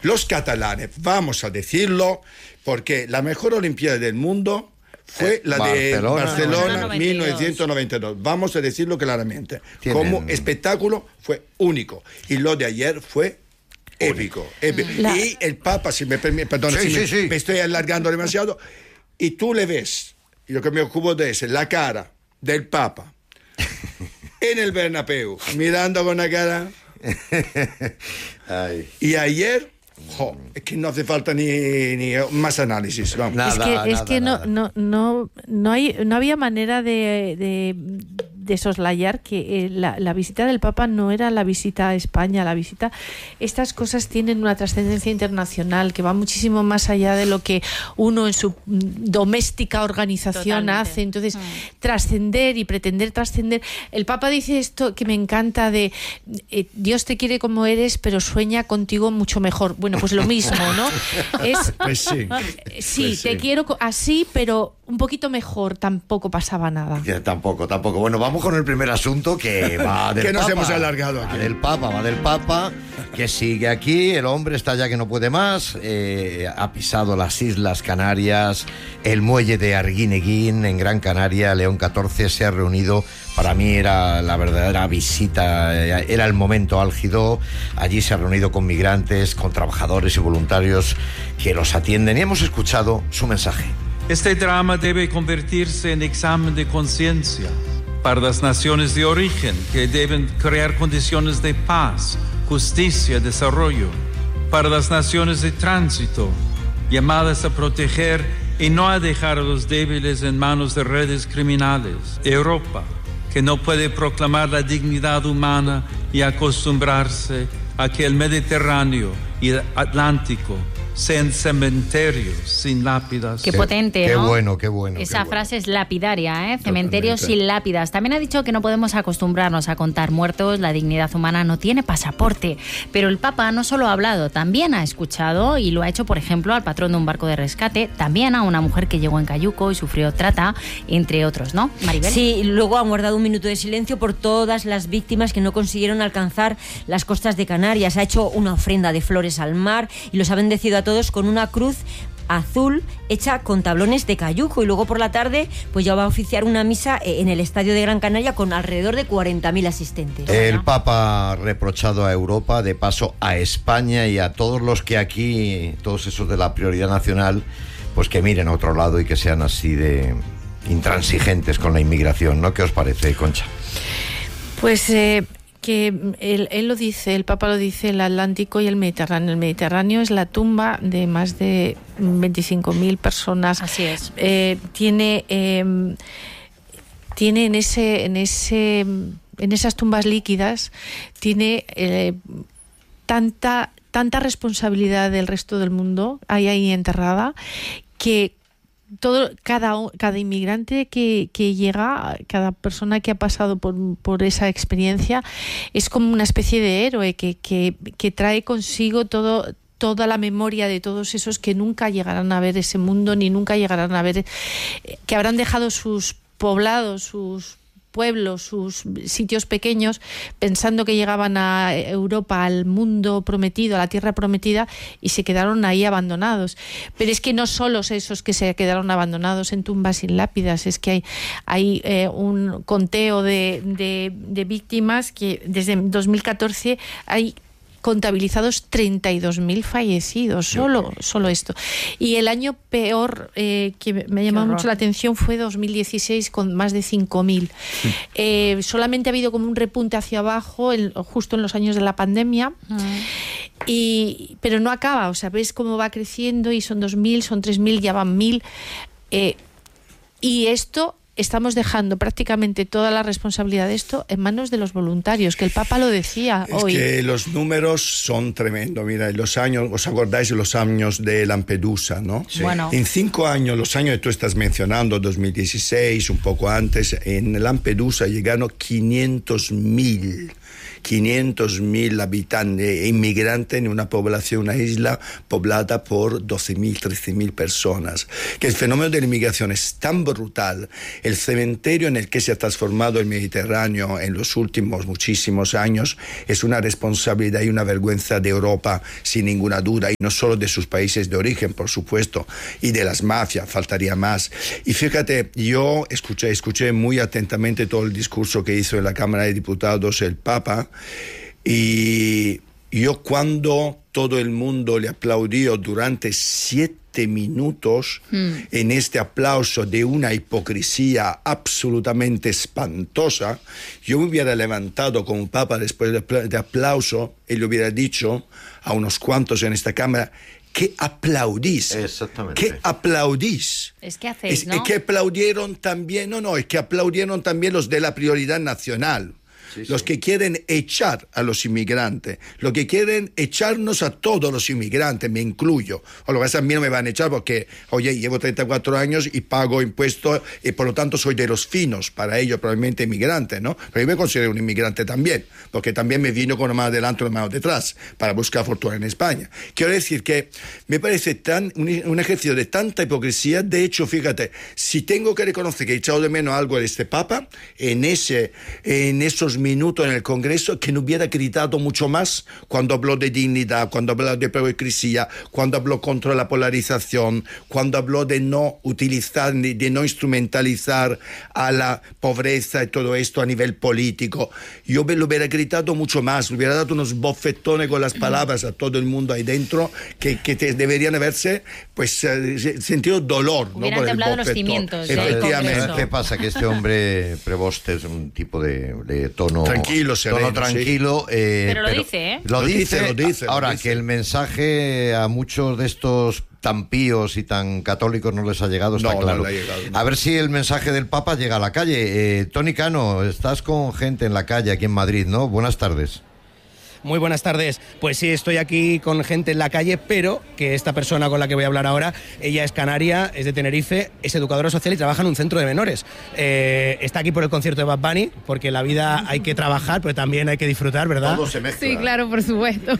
Los catalanes, vamos a decirlo, porque la mejor Olimpiada del mundo fue la de Barcelona 1992. Vamos a decirlo claramente. Como espectáculo fue único. Y lo de ayer fue épico. Y el Papa, si me permite, perdón, me estoy alargando demasiado, y tú le ves, lo que me ocupo de es la cara del Papa en el Bernabéu, mirando con la cara. Y ayer, es que no hace falta ni más análisis. Vamos. No había manera de soslayar que la visita del Papa no era la visita a España, estas cosas tienen una trascendencia internacional que va muchísimo más allá de lo que uno en su doméstica organización hace. Entonces, trascender y pretender trascender. El Papa dice esto que me encanta de Dios te quiere como eres, pero sueña contigo mucho mejor. Bueno, pues lo mismo, ¿no? Pues sí. Te quiero así, pero un poquito mejor, tampoco pasaba nada. Tampoco. Bueno, vamos con el primer asunto que va del que nos Papa. Hemos alargado aquí. Va del Papa, que sigue aquí, el hombre está ya que no puede más, ha pisado las Islas Canarias, el muelle de Arguineguín en Gran Canaria, León XIV se ha reunido, para mí era la verdadera visita, era el momento álgido, allí se ha reunido con migrantes, con trabajadores y voluntarios que los atienden y hemos escuchado su mensaje. Este drama debe convertirse en examen de conciencia para las naciones de origen, que deben crear condiciones de paz, justicia y desarrollo. Para las naciones de tránsito, llamadas a proteger y no a dejar a los débiles en manos de redes criminales. Europa, que no puede proclamar la dignidad humana y acostumbrarse a que el Mediterráneo y el Atlántico sean cementerios sin lápidas. Qué potente, ¿no? Qué bueno. Esa frase es lapidaria, ¿eh? Cementerios sin lápidas. También ha dicho que no podemos acostumbrarnos a contar muertos, la dignidad humana no tiene pasaporte. Pero el Papa no solo ha hablado, también ha escuchado y lo ha hecho, por ejemplo, al patrón de un barco de rescate, también a una mujer que llegó en Cayuco y sufrió trata, entre otros, ¿no, Maribel? Sí, luego han guardado un minuto de silencio por todas las víctimas que no consiguieron alcanzar las costas de Canarias. Ha hecho una ofrenda de flores al mar y los ha bendecido a todos con una cruz azul hecha con tablones de cayuco, y luego por la tarde pues ya va a oficiar una misa en el estadio de Gran Canaria con alrededor de 40.000 asistentes. El Papa ha reprochado a Europa, de paso a España y a todos los que aquí, todos esos de la prioridad nacional, pues que miren a otro lado y que sean así de intransigentes con la inmigración, ¿no? ¿Qué os parece, Concha? Pues que él lo dice, el Papa lo dice, el Atlántico y el Mediterráneo. El Mediterráneo es la tumba de más de 25.000 personas. Así es. Tiene en esas tumbas líquidas, tiene tanta responsabilidad del resto del mundo ahí enterrada, que cada inmigrante que llega, cada persona que ha pasado por esa experiencia es como una especie de héroe que trae consigo toda la memoria de todos esos que nunca llegarán a ver ese mundo, ni nunca llegarán a ver, que habrán dejado sus poblados, sus pueblos, sus sitios pequeños, pensando que llegaban a Europa, al mundo prometido, a la tierra prometida, y se quedaron ahí abandonados. Pero es que no solo esos que se quedaron abandonados en tumbas sin lápidas, es que hay un conteo de víctimas que desde 2014 hay contabilizados 32.000 fallecidos, solo esto. Y el año peor que me ha llamado mucho la atención fue 2016, con más de 5.000. Solamente ha habido como un repunte hacia abajo justo en los años de la pandemia, pero no acaba, o sea, ves cómo va creciendo y son 2.000, son 3.000, ya van 1.000. Y esto estamos dejando prácticamente toda la responsabilidad de esto en manos de los voluntarios, que el Papa lo decía hoy. Es que los números son tremendos. Mira, los años, ¿os acordáis de los años de Lampedusa, no? Sí. Bueno. En 5 años, los años que tú estás mencionando, 2016, un poco antes, en Lampedusa llegaron 500.000 500.000 habitantes, inmigrantes en una población, una isla poblada por 12.000, 13.000 personas. Que el fenómeno de la inmigración es tan brutal, el cementerio en el que se ha transformado el Mediterráneo en los últimos muchísimos años es una responsabilidad y una vergüenza de Europa, sin ninguna duda, y no solo de sus países de origen, por supuesto, y de las mafias, faltaría más. Y fíjate, yo escuché muy atentamente todo el discurso que hizo en la Cámara de Diputados el Papa, y yo cuando todo el mundo le aplaudió durante 7 minutos, en este aplauso de una hipocresía absolutamente espantosa, yo me hubiera levantado como Papa después de aplauso y le hubiera dicho a unos cuantos en esta Cámara: ¿qué aplaudís? Exactamente. ¿Qué aplaudís? Es que hacéis, ¿no? Es que aplaudieron también, es que aplaudieron también los de la prioridad nacional. Los que quieren echar a los inmigrantes, los que quieren echarnos a todos los inmigrantes, me incluyo. O lo que pasa, a mí no me van a echar porque, oye, llevo 34 años y pago impuestos y por lo tanto soy de los finos, para ellos probablemente inmigrante, ¿no? Pero yo me considero un inmigrante también, porque también me vino con una mano adelante y una mano detrás para buscar fortuna en España. Quiero decir que me parece un ejercicio de tanta hipocresía. De hecho, fíjate, si tengo que reconocer que he echado de menos algo de este Papa, en esos minuto en el Congreso, que no hubiera gritado mucho más cuando habló de dignidad, cuando habló de hipocresía, cuando habló contra la polarización, cuando habló de no utilizar, de no instrumentalizar a la pobreza y todo esto a nivel político. Yo lo hubiera gritado mucho más, le hubiera dado unos bofetones con las palabras a todo el mundo ahí dentro que deberían haberse sentido dolor, ¿no? Hubieran temblado los cimientos. Efectivamente. ¿Qué pasa? Que este hombre Prevost es un tipo de tono tranquilo, sereno, tranquilo. Sí. Pero lo dice, ¿eh? Lo dice. Ahora, lo dice. Que el mensaje a muchos de estos tan píos y tan católicos no les ha llegado, está claro. No le ha llegado, no. A ver si el mensaje del Papa llega a la calle. Tony Cano, estás con gente en la calle aquí en Madrid, ¿no? Buenas tardes. Muy buenas tardes. Pues sí, estoy aquí con gente en la calle, pero que esta persona con la que voy a hablar ahora, ella es canaria, es de Tenerife, es educadora social y trabaja en un centro de menores. Está aquí por el concierto de Bad Bunny, porque en la vida hay que trabajar, pero también hay que disfrutar, ¿verdad? Todo se mezcla. Sí, claro, por supuesto.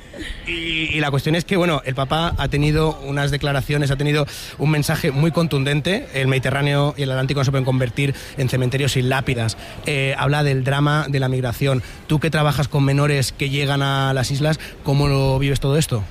Y la cuestión es que, bueno, el Papa ha tenido unas declaraciones, ha tenido un mensaje muy contundente. El Mediterráneo y el Atlántico no se pueden convertir en cementerios sin lápidas. Habla del drama de la migración. Tú que trabajas con menores que llegan a las islas, ¿cómo lo vives todo esto?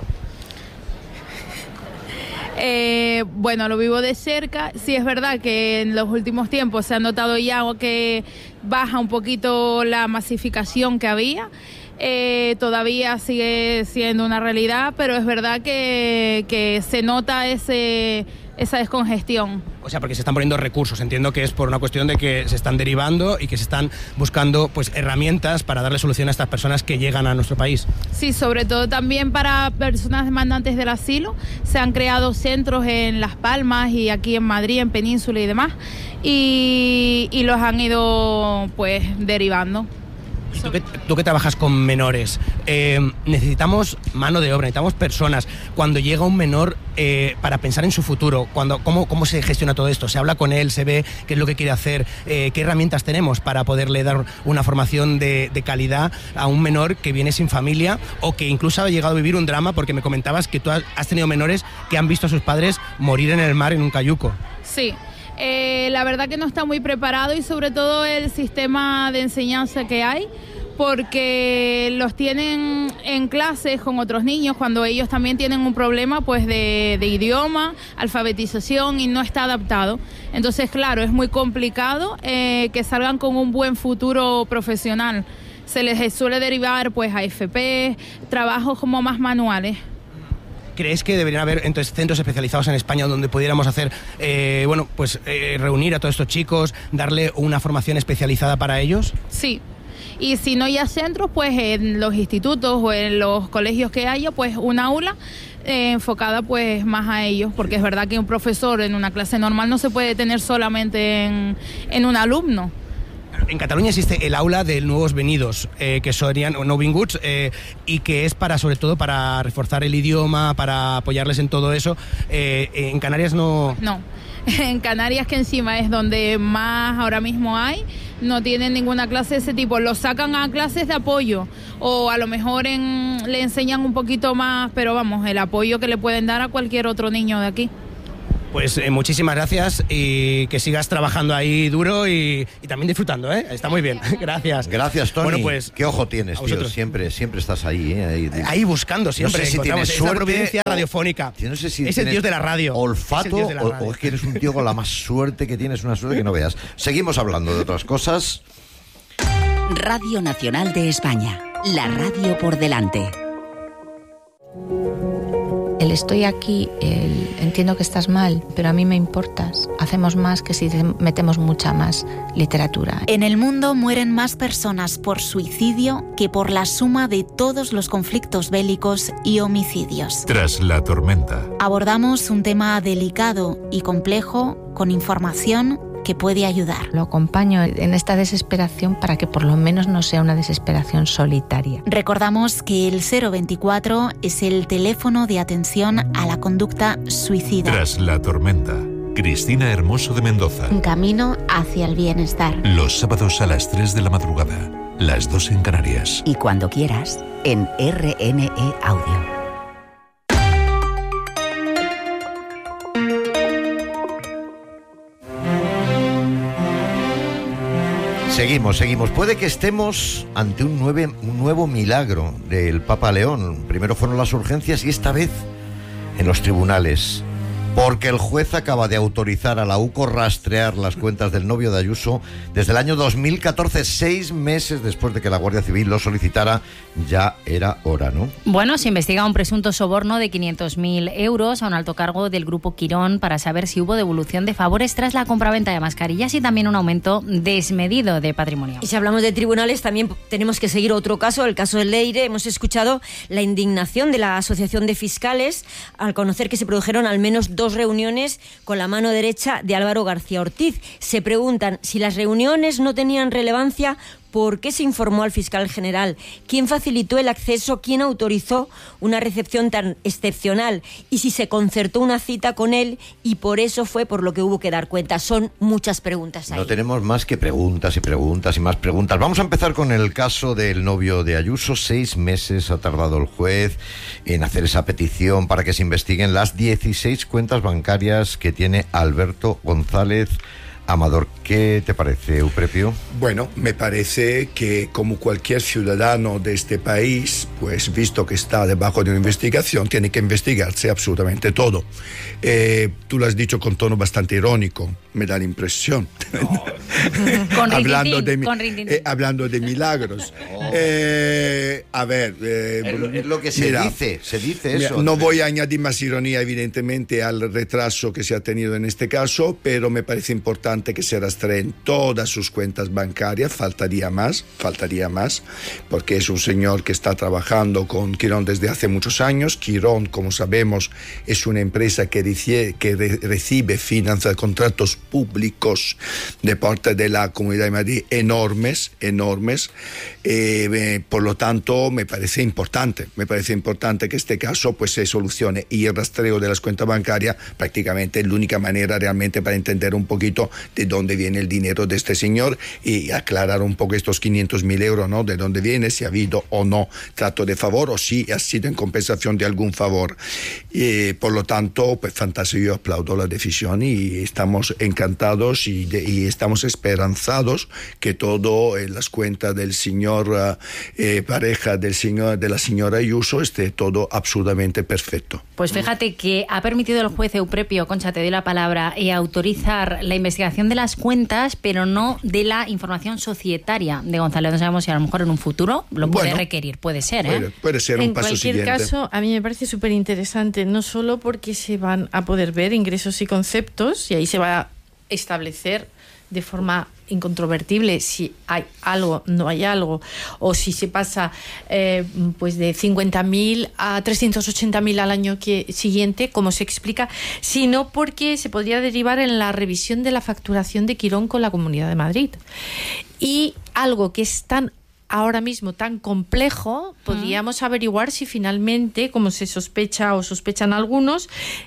Bueno, lo vivo de cerca. Sí, es verdad que en los últimos tiempos se ha notado ya que baja un poquito la masificación que había. Todavía sigue siendo una realidad, pero es verdad que se nota esa descongestión. O sea, porque se están poniendo recursos. Entiendo que es por una cuestión de que se están derivando y que se están buscando herramientas para darle solución a estas personas que llegan a nuestro país. Sí, sobre todo también para personas demandantes del asilo. Se han creado centros en Las Palmas y aquí en Madrid, en Península y demás, y los han ido derivando. Tú que trabajas con menores, necesitamos mano de obra, necesitamos personas. Cuando llega un menor, para pensar en su futuro, ¿cómo se gestiona todo esto? ¿Se habla con él? ¿Se ve qué es lo que quiere hacer? ¿Qué herramientas tenemos para poderle dar una formación de calidad a un menor que viene sin familia o que incluso ha llegado a vivir un drama? Porque me comentabas que tú has tenido menores que han visto a sus padres morir en el mar en un cayuco. Sí. La verdad que no está muy preparado y sobre todo el sistema de enseñanza que hay, porque los tienen en clases con otros niños cuando ellos también tienen un problema de idioma, alfabetización, y no está adaptado. Entonces, claro, es muy complicado que salgan con un buen futuro profesional. Se les suele derivar a FP, trabajos como más manuales. ¿Crees que deberían haber entonces centros especializados en España donde pudiéramos hacer, reunir a todos estos chicos, darle una formación especializada para ellos? Sí. Y si no hay centros, en los institutos o en los colegios que haya, un aula enfocada más a ellos, porque es verdad que un profesor en una clase normal no se puede tener solamente en un alumno. En Cataluña existe el aula de nuevos venidos, que serían nouvinguts, y que es sobre todo para reforzar el idioma, para apoyarles en todo eso. En Canarias no... No, en Canarias, que encima es donde más ahora mismo hay, no tienen ninguna clase de ese tipo. Los sacan a clases de apoyo, o a lo mejor le enseñan un poquito más, pero vamos, el apoyo que le pueden dar a cualquier otro niño de aquí. Pues muchísimas gracias, y que sigas trabajando ahí duro y también disfrutando, ¿eh? Está muy bien. Gracias. Gracias, Toni. Bueno, pues, qué ojo tienes, tío. Siempre estás ahí, ¿eh? Ahí buscando siempre. No sé si tienes esa suerte, providencia radiofónica. No sé si es el dios de la radio. Olfato, o es que eres un tío con la más suerte que tienes, una suerte que no veas. Seguimos hablando de otras cosas. Radio Nacional de España. La radio por delante. El estoy aquí, entiendo que estás mal, pero a mí me importas. Hacemos más que si metemos mucha más literatura. En el mundo mueren más personas por suicidio que por la suma de todos los conflictos bélicos y homicidios. Tras la tormenta. Abordamos un tema delicado y complejo con información que puede ayudar. Lo acompaño en esta desesperación para que por lo menos no sea una desesperación solitaria. Recordamos que el 024 es el teléfono de atención a la conducta suicida. Tras la tormenta. Cristina Hermoso de Mendoza. Un camino hacia el bienestar. Los sábados a las 3 de la madrugada, las 2 en Canarias. Y cuando quieras, en RNE Audio. Seguimos. Puede que estemos ante un nuevo milagro del Papa León. Primero fueron las urgencias y esta vez en los tribunales. Porque el juez acaba de autorizar a la UCO rastrear las cuentas del novio de Ayuso desde el año 2014, 6 meses después de que la Guardia Civil lo solicitara. Ya era hora, ¿no? Bueno, se investiga un presunto soborno de 500.000 euros a un alto cargo del Grupo Quirón para saber si hubo devolución de favores tras la compraventa de mascarillas y también un aumento desmedido de patrimonio. Y si hablamos de tribunales, también tenemos que seguir otro caso, el caso de Leire. Hemos escuchado la indignación de la Asociación de Fiscales al conocer que se produjeron al menos 2 reuniones con la mano derecha de Álvaro García Ortiz. Se preguntan si las reuniones no tenían relevancia, ¿por qué se informó al fiscal general? ¿Quién facilitó el acceso? ¿Quién autorizó una recepción tan excepcional? Y si se concertó una cita con él y por eso fue por lo que hubo que dar cuenta. Son muchas preguntas ahí. No tenemos más que preguntas y preguntas y más preguntas. Vamos a empezar con el caso del novio de Ayuso. 6 meses ha tardado el juez en hacer esa petición para que se investiguen las 16 cuentas bancarias que tiene Alberto González Amador. ¿Qué te parece, Euprepio? Bueno, me parece que como cualquier ciudadano de este país, pues visto que está debajo de una investigación, tiene que investigarse absolutamente todo. Tú lo has dicho con tono bastante irónico, me da la impresión. No. Hablando de milagros. A ver... es lo que se dice eso. No voy a añadir más ironía, evidentemente, al retraso que se ha tenido en este caso, pero me parece importante que se rastreen todas sus cuentas bancarias. Faltaría más, porque es un señor que está trabajando con Quirón desde hace muchos años. Quirón, como sabemos, es una empresa que recibe finanzas, contratos públicos de parte de la Comunidad de Madrid enormes. Por lo tanto, me parece importante que este caso pues se solucione, y el rastreo de las cuentas bancarias prácticamente es la única manera realmente para entender un poquito de dónde viene el dinero de este señor y aclarar un poco estos 500.000 euros, ¿no? De dónde viene, si ha habido o no trato de favor o si ha sido en compensación de algún favor. Por lo tanto, pues fantástico, yo aplaudo la decisión y estamos encantados y estamos esperanzados que todo en las cuentas del señor pareja de la señora Ayuso esté todo absolutamente perfecto. Pues fíjate que ha permitido el juez Euprepio, Concha, te doy la palabra, autorizar la investigación de las cuentas, pero no de la información societaria de González. No sabemos si a lo mejor en un futuro lo puede requerir, puede ser, ¿eh? Puede ser un paso siguiente. En cualquier caso, a mí me parece súper interesante, no solo porque se van a poder ver ingresos y conceptos, y ahí se va a establecer de forma incontrovertible si hay algo, no hay algo, o si se pasa pues de 50.000 a 380.000 al año siguiente, como se explica, sino porque se podría derivar en la revisión de la facturación de Quirón con la Comunidad de Madrid. Y algo que es ahora mismo tan complejo, podríamos averiguar si finalmente, como se sospecha o sospechan algunos,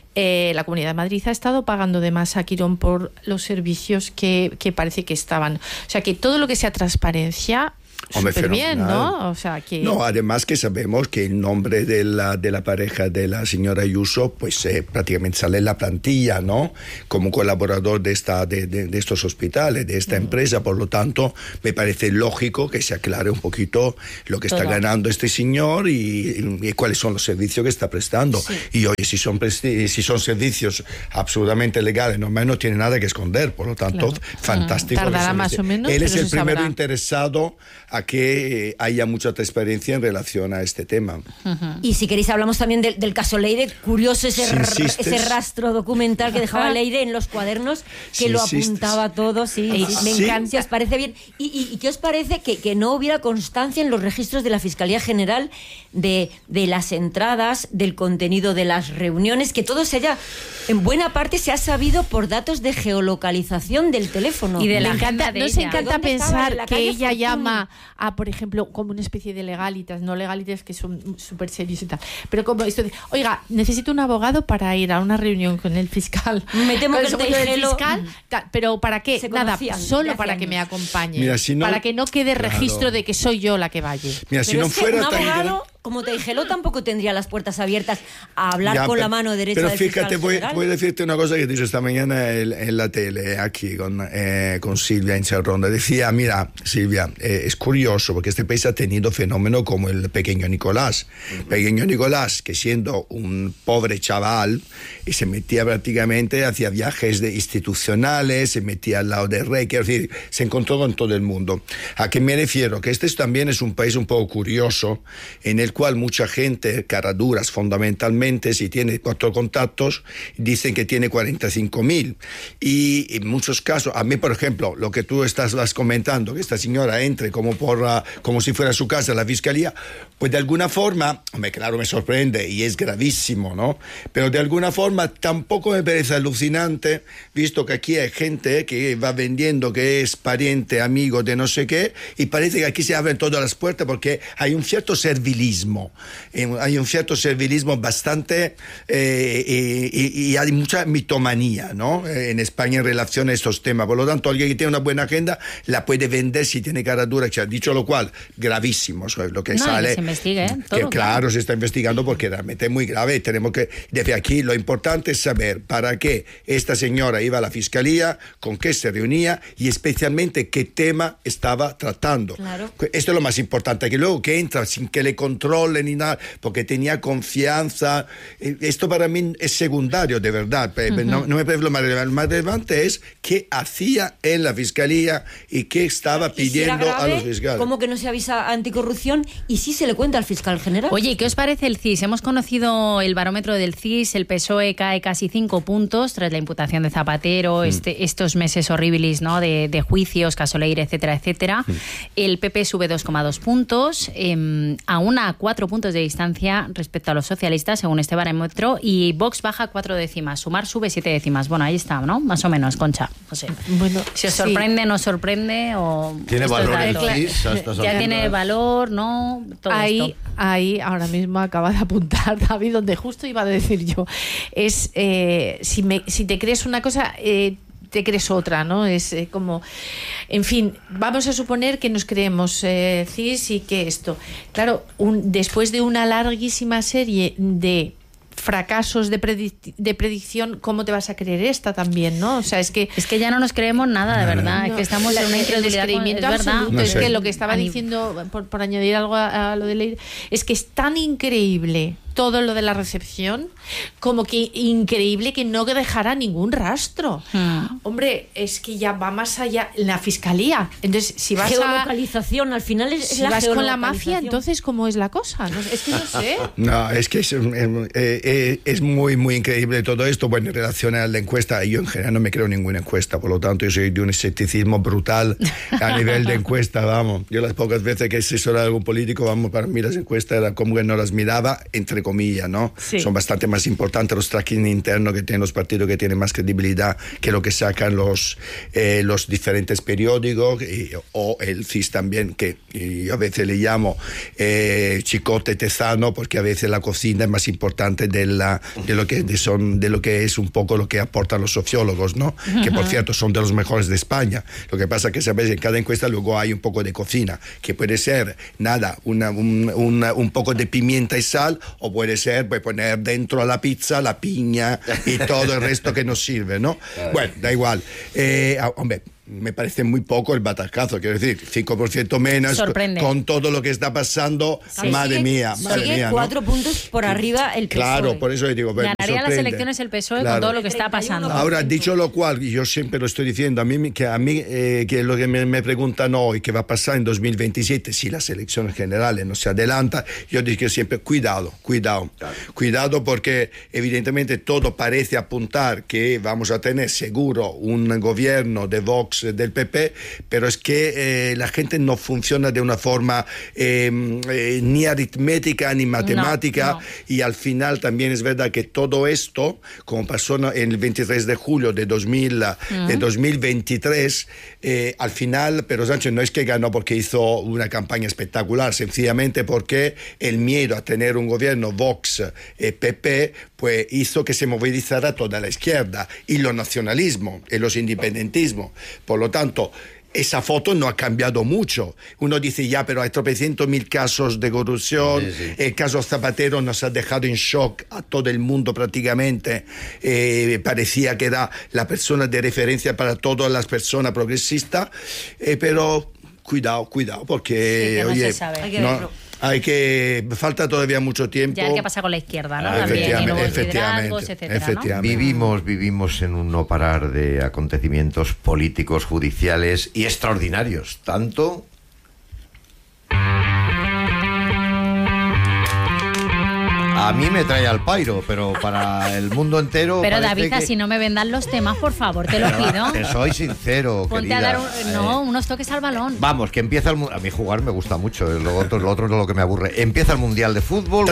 la Comunidad de Madrid ha estado pagando de más a Quirón por los servicios que parece que estaban. O sea, que todo lo que sea transparencia... Súper bien, ¿no? O sea, que... No, además que sabemos que el nombre de la pareja de la señora Ayuso, pues prácticamente sale en la plantilla, ¿no? Como colaborador de estos hospitales, de esta empresa. Por lo tanto, me parece lógico que se aclare un poquito lo que está ganando este señor y cuáles son los servicios que está prestando. Sí. Y oye, si son servicios absolutamente legales, no tiene nada que esconder. Por lo tanto, fantástico. Tardará más o menos. Él es el primero interesado a que haya mucha transparencia en relación a este tema. Y si queréis hablamos también del caso Leire, curioso ese rastro documental que dejaba Leire en los cuadernos, que lo apuntaba todo, me encanta. Si os parece bien. ¿Y qué os parece que no hubiera constancia en los registros de la Fiscalía General de las entradas, del contenido de las reuniones, que todo se haya, en buena parte se ha sabido por datos de geolocalización del teléfono? Y de la agenda de ella. Nos encanta pensar que ella llama a, por ejemplo, como una especie de legalitas, no legalitas que son súper serios y tal, pero como esto de, oiga, necesito un abogado para ir a una reunión con el fiscal. Me temo que el fiscal, pero ¿para qué? Nada, solo para que me acompañe. Mira, si no, para que no quede registro de que soy yo la que vaya. Mira, si no fuera tan abogado, como Teijeló tampoco tendría las puertas abiertas a hablar con la mano derecha del fiscal general. Pero fíjate, voy a decirte una cosa que dije esta mañana en la tele, aquí con Silvia en Ronda. Decía, mira, Silvia, es curioso porque este país ha tenido fenómenos como el pequeño Nicolás. Pequeño Nicolás, que siendo un pobre chaval, y se metía prácticamente, hacía viajes institucionales, se metía al lado del rey, quiero decir, se encontró con todo el mundo. ¿A qué me refiero? Que este también es un país un poco curioso, en el cual mucha gente, caraduras fundamentalmente, si tiene 4 contactos, dicen que tiene 45.000. Y en muchos casos, a mí, por ejemplo, lo que tú vas comentando, que esta señora entre como si fuera su casa la fiscalía, pues de alguna forma, claro, me sorprende y es gravísimo, ¿no? Pero de alguna forma tampoco me parece alucinante, visto que aquí hay gente que va vendiendo que es pariente, amigo de no sé qué, y parece que aquí se abren todas las puertas porque hay un cierto servilismo. Hay un cierto servilismo bastante y hay mucha mitomanía, ¿no? En España en relación a estos temas. Por lo tanto, alguien que tiene una buena agenda la puede vender si tiene cara dura. Dicho lo cual, gravísimo lo que sale. Que se investigue, todo, que claro, se está investigando porque realmente es muy grave. Tenemos que, desde aquí, lo importante es saber para qué esta señora iba a la fiscalía, con qué se reunía y especialmente qué tema estaba tratando. Claro. Esto es lo más importante, que luego que entra sin que le controle ni nada, porque tenía confianza. Esto para mí es secundario, de verdad. No me parece lo más relevante. Lo más relevante es qué hacía en la fiscalía y qué estaba pidiendo grave, a los fiscales. ¿Cómo que no se avisa a anticorrupción? Y sí se le cuenta al fiscal general. Oye, ¿qué os parece el CIS? Hemos conocido el barómetro del CIS, el PSOE cae casi 5 puntos tras la imputación de Zapatero, estos meses horribilis, ¿no? de juicios, caso Leire, etcétera, etcétera. El PP sube 2,2 puntos, aún a 4 puntos de distancia respecto a los socialistas, según este barómetro, y Vox baja 4 décimas, Sumar sube 7 décimas. Bueno, ahí está, ¿no? Más o menos, Concha. No sé. Bueno, si os sorprende, no os sorprende, o... ¿Tiene valor el CIS? Ya tiene valor, ¿no? Todo ahí, ahora mismo acaba de apuntar David, donde justo iba a decir yo. Es, si te crees una cosa... te crees otra, ¿no? Es como... En fin, vamos a suponer que nos creemos CIS y que esto... Claro, después de una larguísima serie de fracasos de predicción, ¿cómo te vas a creer esta también, no? O sea, es que ya no nos creemos nada, de verdad. No, es que estamos en una incredulidad absoluto. No sé. Es que lo que estaba diciendo, por añadir algo a lo de Leire, es que es tan increíble todo lo de la recepción, como que increíble que no dejara ningún rastro. Hombre, es que ya va más allá la fiscalía. Entonces, si vas geolocalización, al final es si la vas con la mafia, entonces ¿cómo es la cosa? No, es que no sé. No, es que es muy, muy increíble todo esto. Bueno, en relación a la encuesta, yo en general no me creo ninguna encuesta, por lo tanto yo soy de un escepticismo brutal a nivel de encuesta, vamos. Yo las pocas veces que he asesorado a algún político, vamos, para mí las encuestas era como que no las miraba, entre comillas, ¿no? Sí. Son bastante más importantes los tracking internos que tienen los partidos, que tienen más credibilidad que lo que sacan los diferentes periódicos, o el CIS también, que yo a veces le llamo chicote tezano, porque a veces la cocina es más importante de lo que es un poco lo que aportan los sociólogos, ¿no? Que por cierto son de los mejores de España. Lo que pasa que, sabes, en cada encuesta luego hay un poco de cocina, que puede ser nada, un poco de pimienta y sal, o puede ser pues, poner dentro a la pizza la piña y todo el resto que nos sirve, ¿no? Bueno, da igual. Hombre, me parece muy poco el batacazo, quiero decir, 5% menos. Sorprende. Con todo lo que está pasando, madre mía, sigue 4 puntos por arriba el PSOE. Claro, por eso le digo, ganaría las elecciones el PSOE con todo lo que está pasando. Ahora, dicho lo cual, y yo siempre lo estoy diciendo, que lo que me preguntan hoy, ¿qué va a pasar en 2027 si las elecciones generales no se adelantan? Yo digo siempre, cuidado, porque evidentemente todo parece apuntar que vamos a tener seguro un gobierno de Vox, del PP, pero es que la gente no funciona de una forma ni aritmética ni matemática, y al final también es verdad que todo esto, como pasó en el 23 de julio de 2023, al final Pedro Sánchez no es que ganó porque hizo una campaña espectacular, sencillamente porque el miedo a tener un gobierno Vox-PP pues hizo que se movilizara toda la izquierda y los nacionalismos y los independentismos. Por lo tanto, esa foto no ha cambiado mucho. Uno dice, ya, pero hay tropecientos mil casos de corrupción. Sí. El caso Zapatero nos ha dejado en shock a todo el mundo prácticamente. Parecía que era la persona de referencia para todas las personas progresistas. Pero cuidado, porque, sí, no se sabe. Hay que verlo. Falta todavía mucho tiempo. Ya hay que pasar con la izquierda, ¿no? También, y nuevos liderazgos, etcétera, ¿no? Vivimos en un no parar de acontecimientos políticos, judiciales y extraordinarios. Tanto... A mí me trae al pairo, pero para el mundo entero... Pero David, si no me vendan los temas, por favor, te lo pido. Te soy sincero, ponte querida. A dar unos toques al balón. Vamos, que empieza el... A mí jugar me gusta mucho, lo otro es lo que me aburre. Empieza el Mundial de Fútbol,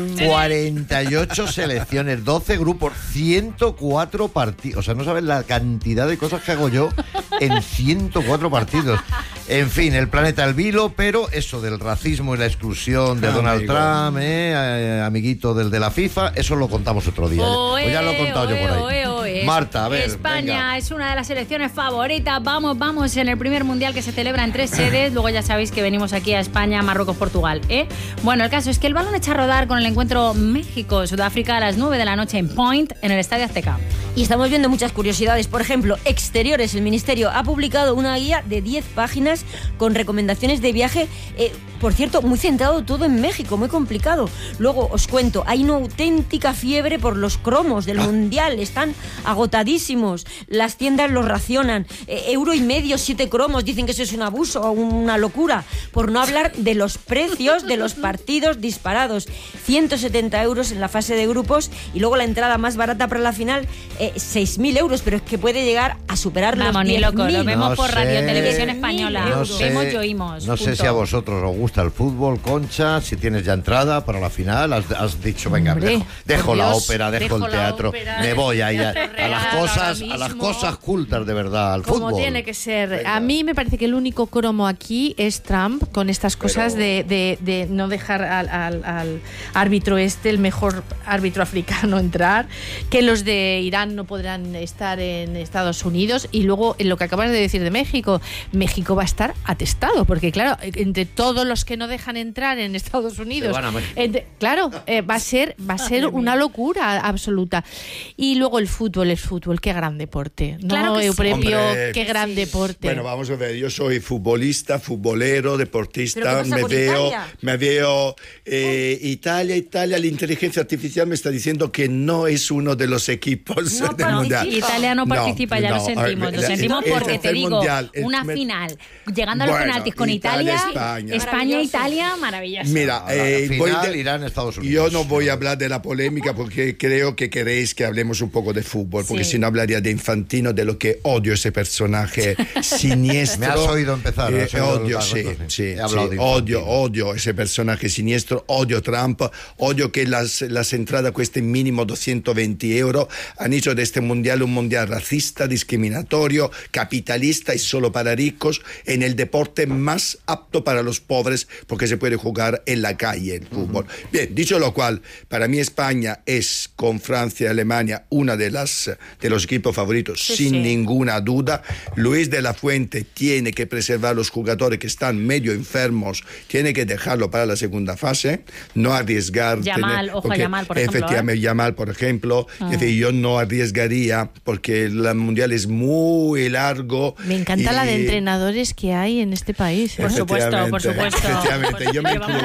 48 selecciones, 12 grupos, 104 partidos. O sea, no sabes la cantidad de cosas que hago yo en 104 partidos. En fin, el planeta al vilo, pero eso del racismo y la exclusión de Donald Trump, amiguito del de la FIFA, eso lo contamos otro día. Pues ya lo he contado yo por ahí. Marta, a ver, España venga. Es una de las selecciones favoritas. Vamos en el primer mundial que se celebra en 3 sedes. Luego ya sabéis que venimos aquí a España, Marruecos, Portugal. Bueno, el caso es que el balón echa a rodar con el encuentro México-Sudáfrica a las 9 de la noche en Point, en el Estadio Azteca. Y estamos viendo muchas curiosidades. Por ejemplo, Exteriores, el Ministerio, ha publicado una guía de 10 páginas con recomendaciones de viaje, por cierto, muy centrado todo en México, muy complicado. Luego os cuento, hay una auténtica fiebre por los cromos del Mundial, están agotadísimos, las tiendas los racionan, €1,50, 7 cromos, dicen que eso es un abuso o una locura, por no hablar de los precios de los partidos disparados, 170 € en la fase de grupos, y luego la entrada más barata para la final, 6.000 €, pero es que puede llegar a superar los 10.000. Ni loco, lo vemos por Radio Televisión Española, vemos y oímos. No sé si a vosotros os gusta el fútbol, Concha, si tienes ya entrada para la final, has dicho, venga, dejo la ópera, dejo el teatro, me voy a ir a las cosas cultas de verdad, al fútbol. Como tiene que ser. Venga. A mí me parece que el único cromo aquí es Trump, con estas cosas de no dejar al árbitro el mejor árbitro africano entrar, que los de Irán no podrán estar en Estados Unidos, y luego en lo que acabas de decir de México va a estar atestado, porque claro, entre todos los que no dejan entrar en Estados Unidos, va a ser una locura absoluta. Y luego el fútbol, qué gran deporte, ¿no? Claro que Eusebio, qué gran deporte. Bueno, vamos a ver, yo soy futbolero, deportista, me veo Italia, la inteligencia artificial me está diciendo que no es uno de los equipos del mundial. Italia no participa, ya lo sentimos porque te digo, una final, llegando a los penaltis con Italia, España-Italia, maravilloso. Mira, final, Irán-Estados Unidos. Yo no voy a hablar de la polémica porque creo que queréis que hablemos un poco de fútbol, porque si no hablaría de Infantino, de lo que odio ese personaje siniestro. Me has oído empezar. Odio ese personaje siniestro, odio Trump, odio que las entradas cuesten mínimo 220 euros. Han hecho de este mundial un mundial racista, discriminatorio, capitalista y solo para ricos, en el deporte más apto para los pobres, porque se puede jugar en la calle el fútbol. Bien, dicho lo cual, para mí España es, con Francia y Alemania, una de los equipos favoritos, sin ninguna duda. Luis de la Fuente tiene que preservar a los jugadores que están medio enfermos, tiene que dejarlo para la segunda fase, no arriesgar. Yamal, ojo a Yamal, por ejemplo. Efectivamente, Yamal, por ejemplo. Es decir, yo no arriesgaría porque el mundial es muy largo. Me encanta la de entrenadores que hay en este país. Por supuesto. Efectivamente, yo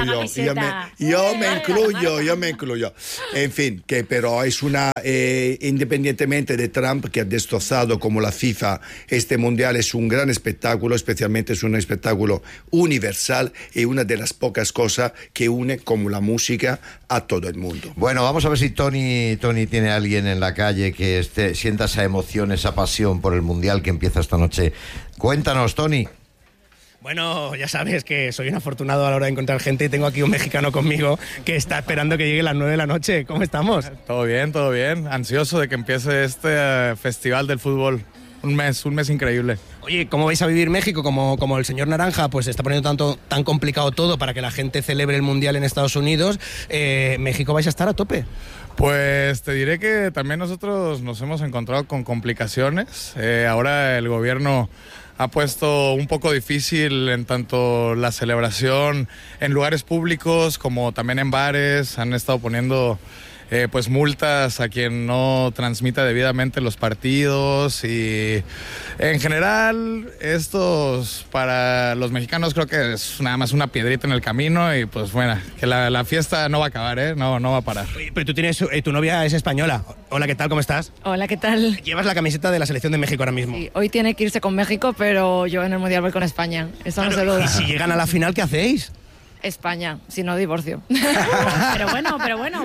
me incluyo. En fin, pero es una, independientemente de Trump, que ha destrozado como la FIFA este mundial, es un gran espectáculo, especialmente es un espectáculo universal y una de las pocas cosas que une, como la música, a todo el mundo. Bueno, vamos a ver si Tony tiene a alguien en la calle que sienta esa emoción, esa pasión por el mundial que empieza esta noche. Cuéntanos, Tony. Bueno, ya sabes que soy un afortunado a la hora de encontrar gente y tengo aquí un mexicano conmigo que está esperando que llegue las 9 de la noche. ¿Cómo estamos? Todo bien. Ansioso de que empiece este festival del fútbol. Un mes increíble. Oye, ¿cómo vais a vivir México? Como el señor Naranja pues está poniendo tan complicado todo para que la gente celebre el Mundial en Estados Unidos, ¿México vais a estar a tope? Pues te diré que también nosotros nos hemos encontrado con complicaciones. Ahora el gobierno ha puesto un poco difícil en tanto la celebración en lugares públicos como también en bares. Han estado poniendo pues multas a quien no transmita debidamente los partidos y en general estos para los mexicanos creo que es nada más una piedrita en el camino y pues bueno, que la fiesta no va a acabar, no va a parar. Oye, pero tú tienes, tu novia es española. Hola, ¿qué tal? ¿Cómo estás? Hola, ¿qué tal? Llevas la camiseta de la selección de México ahora mismo. Sí, hoy tiene que irse con México, pero yo en el Mundial voy con España. Eso no se duda. ¿Y si llegan a la final, qué hacéis? España, si no divorcio. Pero bueno.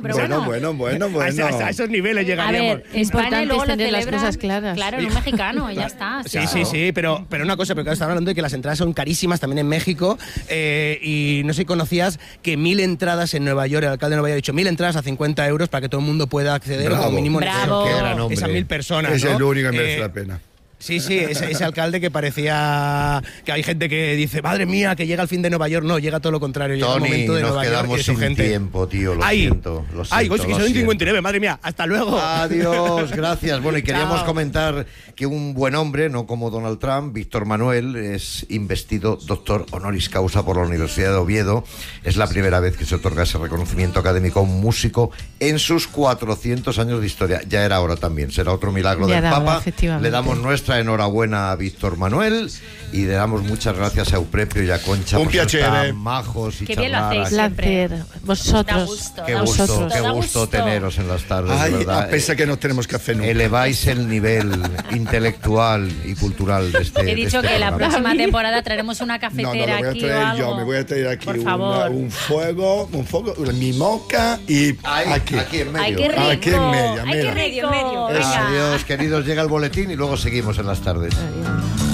A esos niveles llegaríamos. A ver, España y luego lo celebran, las cosas claras. Claro, en un mexicano, ya está. Sí, pero una cosa, pero claro, estaba hablando de que las entradas son carísimas también en México, y no sé si conocías que 1.000 entradas en Nueva York, el alcalde de Nueva York ha dicho 1.000 entradas a 50 euros para que todo el mundo pueda acceder como mínimo. Bravo. Esas 1.000 personas, es ¿no? el único que merece la pena. Sí, ese alcalde que parecía que hay gente que dice, madre mía, que llega el fin de Nueva York. No, llega todo lo contrario. Llega el momento de Nueva York y su gente. Tiempo, tío, lo siento. Ay, que son 59, madre mía, hasta luego. Adiós, gracias. Bueno, y queríamos comentar que un buen hombre, no como Donald Trump, Víctor Manuel, es investido doctor honoris causa por la Universidad de Oviedo. Es la primera vez que se otorga ese reconocimiento académico a un músico en sus 400 años de historia. Ya era hora también, será otro milagro del Papa. Le damos nuestra enhorabuena a Víctor Manuel y le damos muchas gracias a Euprepio y a Concha por ser tan majos y qué bien lo hacéis siempre. Vosotros. Qué gusto teneros en las tardes, de verdad. A pesar que no tenemos café nunca. Eleváis el nivel intelectual y cultural de este. He dicho que la próxima temporada traeremos una cafetera aquí o algo. Me voy a traer aquí un fuego, mi moca y aquí en medio. Aquí en medio. Ay, qué rico. Adiós, queridos, llega el boletín y luego seguimos en las tardes. Adiós.